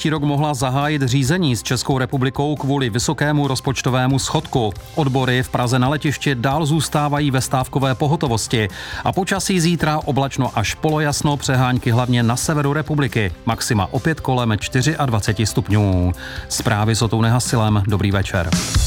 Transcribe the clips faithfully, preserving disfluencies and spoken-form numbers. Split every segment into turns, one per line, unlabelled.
příští rok mohla zahájit řízení s Českou republikou kvůli vysokému rozpočtovému schodku. Odbory v Praze na letišti dál zůstávají ve stávkové pohotovosti a počasí zítra oblačno až polojasno, přehánky hlavně na severu republiky. Maxima opět kolem dvacet čtyři stupňů. Zprávy s Otou Nehasilem. Dobrý večer.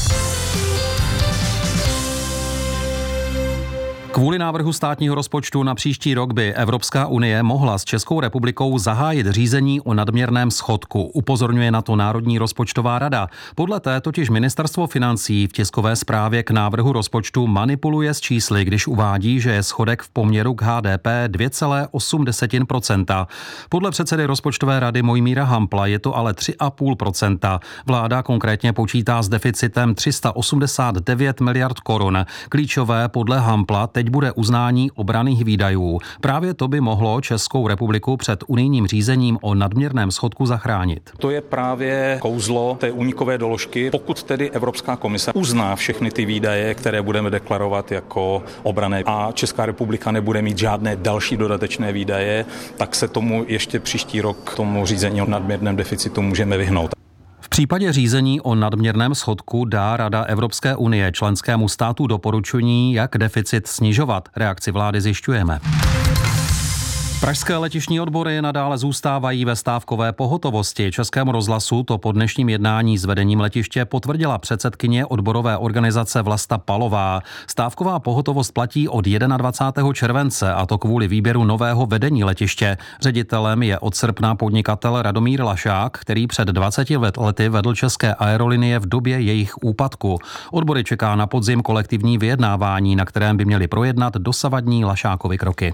Kvůli návrhu státního rozpočtu na příští rok by Evropská unie mohla s Českou republikou zahájit řízení o nadměrném schodku. Upozorňuje na to Národní rozpočtová rada. Podle té totiž Ministerstvo financí v tiskové zprávě k návrhu rozpočtu manipuluje s čísly, když uvádí, že je schodek v poměru k H D P dvě celé osm procenta. Podle předsedy rozpočtové rady Mojmíra Hampla je to ale tři celé pět procenta. Vláda konkrétně počítá s deficitem tři sta osmdesát devět miliard korun. Klíčové podle Hampla teď bude uznání obranných výdajů. Právě to by mohlo Českou republiku před unijním řízením o nadměrném schodku zachránit.
To je právě kouzlo té únikové doložky. Pokud tedy Evropská komise uzná všechny ty výdaje, které budeme deklarovat jako obranné, a Česká republika nebude mít žádné další dodatečné výdaje, tak se tomu ještě příští rok tomu řízení o nadměrném deficitu můžeme vyhnout.
V případě řízení o nadměrném schodku dá Rada Evropské unie členskému státu doporučení, jak deficit snižovat. Reakci vlády zjišťujeme. Pražské letištní odbory nadále zůstávají ve stávkové pohotovosti. Českému rozhlasu to po dnešním jednání s vedením letiště potvrdila předsedkyně odborové organizace Vlasta Palová. Stávková pohotovost platí od dvacátého prvního července, a to kvůli výběru nového vedení letiště. Ředitelem je od srpna podnikatel Radomír Lašák, který před dvaceti lety vedl České aerolinie v době jejich úpadku. Odbory čeká na podzim kolektivní vyjednávání, na kterém by měli projednat dosavadní Lašákovy kroky.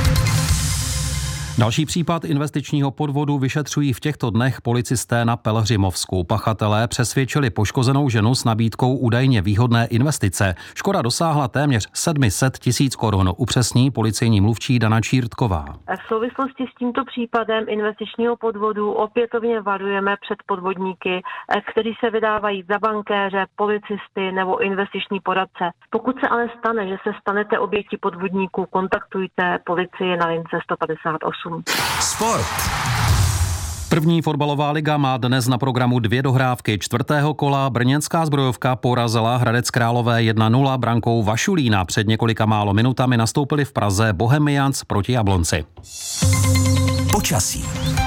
Další případ investičního podvodu vyšetřují v těchto dnech policisté na Pelhřimovsku. Pachatelé přesvědčili poškozenou ženu s nabídkou údajně výhodné investice. Škoda dosáhla téměř sedm set tisíc korun, upřesní policejní mluvčí Dana Čírtková.
V souvislosti s tímto případem investičního podvodu opětovně varujeme před podvodníky, kteří se vydávají za bankéře, policisty nebo investiční poradce. Pokud se ale stane, že se stanete obětí podvodníků, kontaktujte policii na lince sto padesát osm.
Sport.
První fotbalová liga má dnes na programu dvě dohrávky. Čtvrtého kola brněnská Zbrojovka porazila Hradec Králové jedna nula brankou Vašulína. Před několika málo minutami nastoupili v Praze Bohemians proti Jablonci.
Počasí.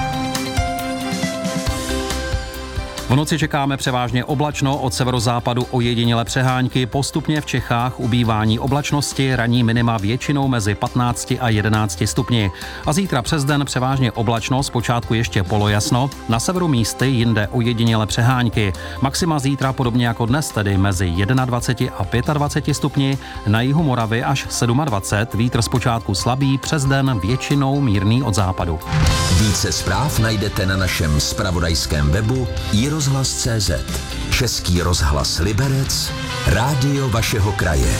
V noci čekáme převážně oblačno, od severozápadu ojedinělé přehánky, postupně v Čechách ubývání oblačnosti, ranní minima většinou mezi patnácti a jedenácti stupni. A zítra přes den převážně oblačno, zpočátku ještě polojasno, na severu místy jinde ojedinělé přehánky. Maxima zítra podobně jako dnes, tedy mezi dvaceti jedním a dvaceti pěti stupni, na jihu Moravy až dvacet sedm, vítr zpočátku slabý, přes den většinou mírný od západu.
Více zpráv najdete na našem zpravodajském webu i rozhlas tečka cé zet. Český rozhlas Liberec, rádio vašeho kraje.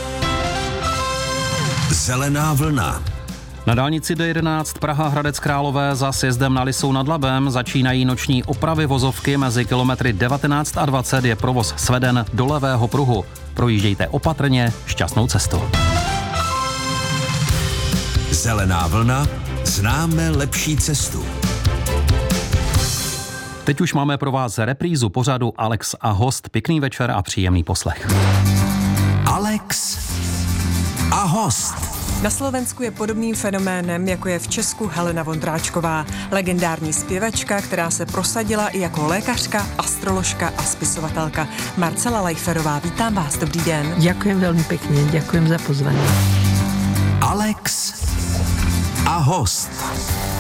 Zelená vlna.
Na dálnici D jedenáct Praha Hradec Králové za sjezdem na Lisou nad Labem začínají noční opravy vozovky. Mezi kilometry devatenáct a dvacet je provoz sveden do levého pruhu. Projíždějte opatrně, šťastnou cestu.
Zelená vlna, známe lepší cestu.
Teď už máme pro vás reprízu pořadu Alex a host. Pěkný večer a příjemný poslech.
Alex a host.
Na Slovensku je podobným fenoménem, jako je v Česku Helena Vondráčková, legendární zpěvačka, která se prosadila i jako lékařka, astroložka a spisovatelka. Marcela Lajferová, vítám vás, dobrý den.
Ďakujem veľmi pekne, ďakujem za pozvanie.
Alex a host.